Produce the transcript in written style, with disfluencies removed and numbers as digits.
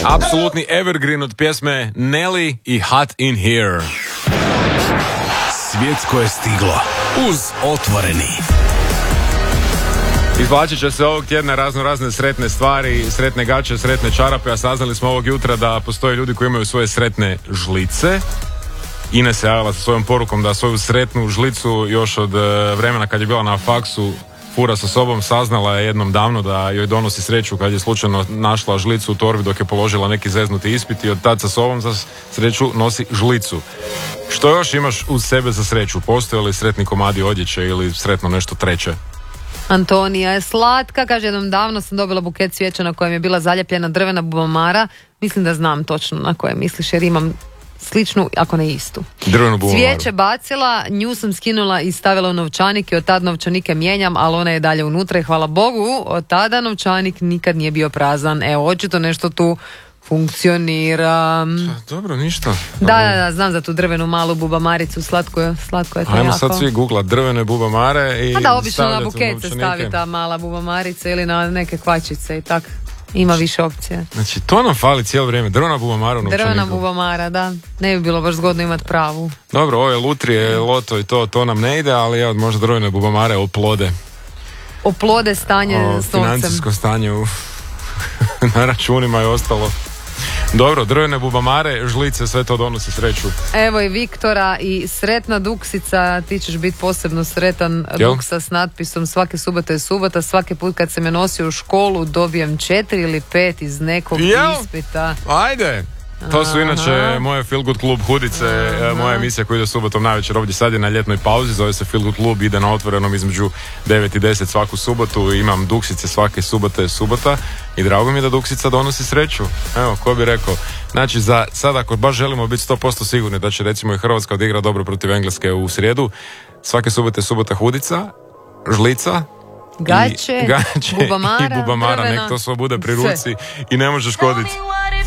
Apsolutni evergreen od pjesme Nelly i Hot in Here. Svjetsko je stiglo uz Otvoreni. Izvlačit će se ovog tjedna razne sretne stvari, sretne gače, sretne čarape, a saznali smo ovog jutra da postoje ljudi koji imaju svoje sretne žlice. Ines se javila sa svojom porukom da svoju sretnu žlicu još od vremena kad je bila na faksu fura sa sobom, saznala je jednom davno da joj donosi sreću kad je slučajno našla žlicu u torbi dok je položila neki zeznuti ispit i od tad sa sobom za sreću nosi žlicu. Što još imaš uz sebe za sreću? Postoje li sretni komadi odjeće ili sretno nešto treće? Antonija je slatka, kaže, jednom davno sam dobila buket cvijeća na kojem je bila zaljepljena drvena bubamara. Mislim da znam točno na koje misliš jer imam sličnu, ako ne istu. Drvenu bubamaru. Cvijeće bacila, nju sam skinula i stavila u novčanik i od tad novčanike mijenjam, ali ona je dalje unutra i hvala Bogu, od tada novčanik nikad nije bio prazan. Evo, očito nešto tu funkcionira. Dobro, ništa. Da, znam za tu drvenu malu bubamaricu, slatko je to jako. Ajmo sad svi googlat drvene bubamare i da, obično na buket se novčanike. stavi ta mala bubamarica ili na neke kvačice i tak. Ima više opcija. Znači, to nam fali cijelo vrijeme. Drvena bubamara u novčaniku. Drvena bubamara, da. Ne bi bilo baš zgodno imati pravu. Dobro, ovo je lutrije, loto i to nam ne ide, ali evo, možda drvene bubamare oplode stanje s novcem. Financijsko stanje na računima je ostalo. Dobro, drvene bubamare, žlice, sve to donosi sreću. Evo i Viktora i sretna duksica, ti ćeš biti posebno sretan. Duksa s natpisom svake subote je subota, svaki put kad sam je nosio u školu dobijem 4 ili 5 iz nekog ispita. Ajde! To su inače moje Feel Good Klub hudice, moja emisija koja ide subotom navečer ovdje, sad je na ljetnoj pauzi, zove se Feel Good Klub, ide na Otvorenom između 9 i 10 svaku subotu, imam duksice svake subote je subota i drago mi je da duksica donosi sreću. Evo, ko bi rekao. Znači, za sad ako baš želimo biti 100% sigurni da će recimo i Hrvatska odigra dobro protiv Engleske u srijedu, svake subote je subota hudica, žlica, gaće, i bubamara, drvena, nek to sve bude pri ruci i ne može škoditi.